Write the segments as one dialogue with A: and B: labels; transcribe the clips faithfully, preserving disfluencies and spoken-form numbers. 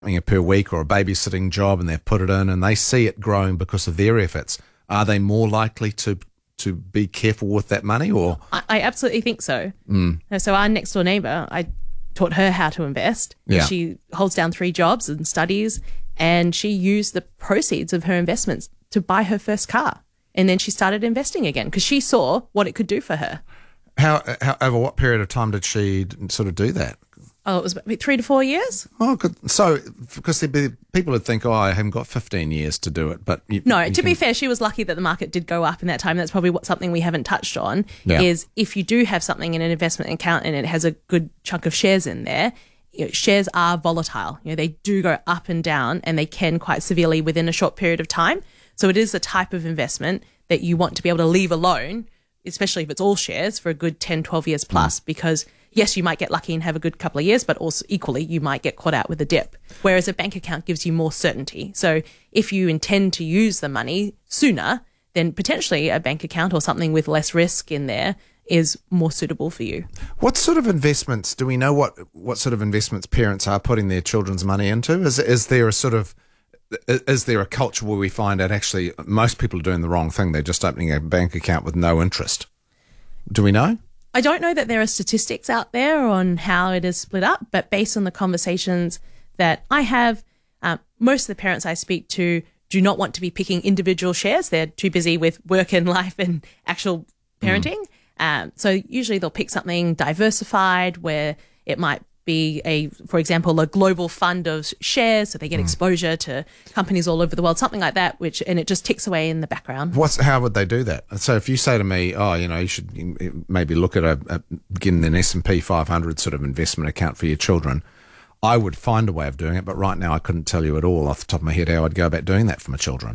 A: you know, per week or a babysitting job, and they've put it in and they see it growing because of their efforts, are they more likely to to be careful with that money? Or
B: I, I absolutely think so.
A: Mm.
B: So our next door neighbour, I taught her how to invest.
A: Yeah.
B: She holds down three jobs and studies, and she used the proceeds of her investments to buy her first car. And then she started investing again because she saw what it could do for her.
A: How, how over what period of time did she sort of do that?
B: Oh, it was about three to four years.
A: Oh, good. So, because there'd be people would think, oh, I haven't got fifteen years to do it. But you,
B: No,
A: you
B: to
A: can...
B: be fair, she was lucky that the market did go up in that time. That's probably what something we haven't touched on
A: Yeah.
B: is if you do have something in an investment account and it has a good chunk of shares in there, you know, shares are volatile. You know, they do go up and down, and they can quite severely within a short period of time. So it is a type of investment that you want to be able to leave alone, especially if it's all shares, for a good ten, twelve years plus, mm. because yes, you might get lucky and have a good couple of years, but also equally you might get caught out with a dip. Whereas a bank account gives you more certainty. So if you intend to use the money sooner, then potentially a bank account or something with less risk in there is more suitable for you.
A: What sort of investments, do we know what, what sort of investments parents are putting their children's money into? Is, is there a sort of, is there a culture where we find that actually most people are doing the wrong thing? They're just opening a bank account with no interest. Do we know?
B: I don't know that there are statistics out there on how it is split up, but based on the conversations that I have, um, most of the parents I speak to do not want to be picking individual shares. They're too busy with work and life and actual parenting. Mm. Um, so usually they'll pick something diversified where it might be a, for example, a global fund of shares, so they get mm. exposure to companies all over the world, something like that, which and it just ticks away in the background.
A: What's how would they do that? So if you say to me, oh, you know, you should maybe look at a, a getting an S and P five hundred sort of investment account for your children, I would find a way of doing it, but right now I couldn't tell you at all off the top of my head how I'd go about doing that for my children.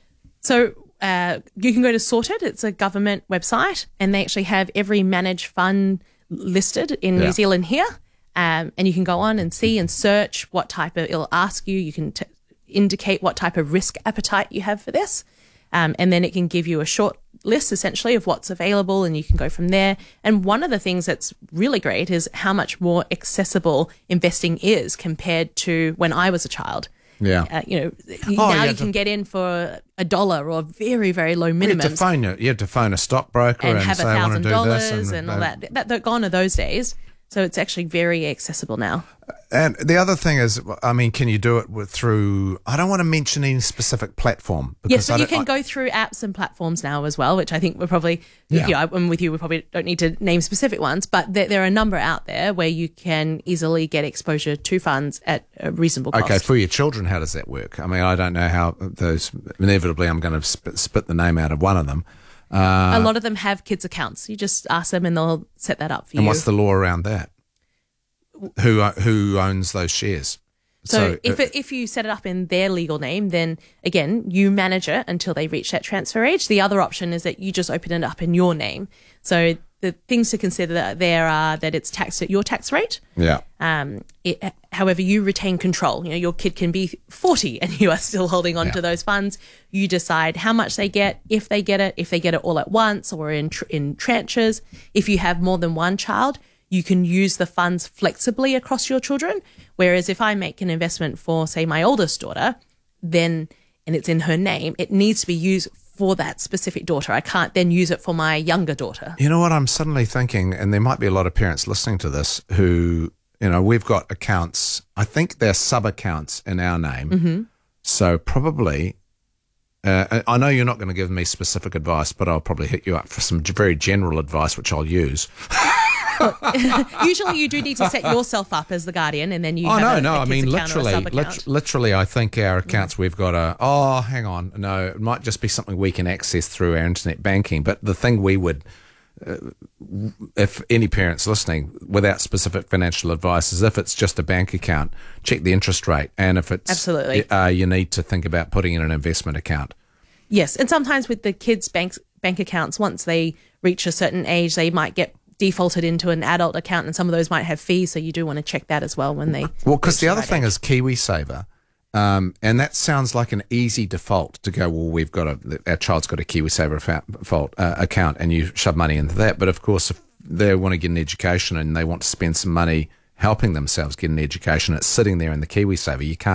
B: So uh, you can go to Sorted. It's a government website, and they actually have every managed fund listed in
A: Yeah.
B: New Zealand here. Um, and you can go on and see and search what type of, it'll ask you, you can t- indicate what type of risk appetite you have for this. Um, and then it can give you a short list essentially of what's available, and you can go from there. And one of the things that's really great is how much more accessible investing is compared to when I was a child.
A: Yeah.
B: Uh, you know,
A: Oh,
B: now
A: yeah,
B: you
A: the-
B: can get in for a dollar or very, very low
A: You had, to
B: minimums
A: phone, you had to phone a stockbroker
B: and
A: and,
B: have a
A: say, I want
B: thousand
A: to do
B: dollars
A: this.
B: and all
A: uh,
B: that. that. That gone are those days. So it's actually very accessible now.
A: And the other thing is, I mean, can you do it with through, I don't want to mention any specific platform.
B: Yes, but
A: I
B: you
A: don't-
B: can
A: I-
B: go through apps and platforms now as well, which I think we're probably,
A: Yeah.
B: you know, I'm with you, we probably don't need to name specific ones, but there, there are a number out there where you can easily get exposure to funds at a reasonable cost.
A: Okay, for your children, how does that work? I mean, I don't know how those, inevitably I'm going to sp- spit the name out of one of them. Uh,
B: a lot of them have kids' accounts. You just ask them and they'll set that up for
A: and
B: you.
A: what's the law around that? Who who owns those shares?
B: So, if
A: uh,
B: it, if you set it up in their legal name, then again, you manage it until they reach that transfer age. The other option is that you just open it up in your name. So the things to consider there are that it's taxed at your tax rate.
A: yeah.
B: Um, it, however, you retain control. You know, your kid can be forty and you are still holding on
A: Yeah.
B: to those funds. You decide how much they get, if they get it, if they get it all at once or in tr- in tranches. If you have more than one child, you can use the funds flexibly across your children. Whereas if I make an investment for, say, my oldest daughter, then, and it's in her name, it needs to be used for that specific daughter. I can't then use it for my younger daughter.
A: You know what I'm suddenly thinking, and there might be a lot of parents listening to this who, you know, we've got accounts, I think they're sub-accounts in our name.
B: Mm-hmm.
A: So probably, uh, I know you're not going to give me specific advice, but I'll probably hit you up for some very general advice, which I'll use.
B: Usually you do need to set yourself up as the guardian and then you
A: Oh,
B: have
A: no,
B: a,
A: no.
B: a
A: I
B: kids
A: mean,
B: account or a
A: literally,
B: sub-account.
A: lit- literally, I think our accounts, we've got a, oh, hang on. No, it might just be something we can access through our internet banking. But the thing we would, uh, if any parents listening, without specific financial advice, is if it's just a bank account, check the interest rate. And if it's,
B: Absolutely.
A: Uh, you need to think about putting in an investment account.
B: Yes, and sometimes with the kids' bank, bank accounts, once they reach a certain age, they might get defaulted into an adult account and some of those might have fees, so you do want to check that as well when they
A: Well, because
B: reach
A: the other
B: right
A: thing
B: age.
A: is KiwiSaver, um, and that sounds like an easy default to go, well, we've got a, our child's got a KiwiSaver fa- default, uh, account, and you shove money into that. But of course, if they want to get an education and they want to spend some money helping themselves get an education. It's sitting there in the KiwiSaver. You can't